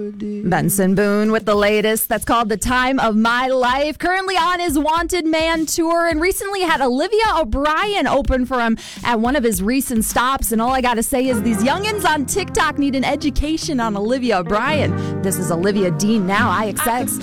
Benson Boone with the latest. That's called The Time of My Life. Currently on his Wanted Man tour, and recently had Olivia O'Brien open for him at one of his recent stops. And all I got to say is these youngins on TikTok need an education on Olivia O'Brien. This is Olivia Dean now, IXX.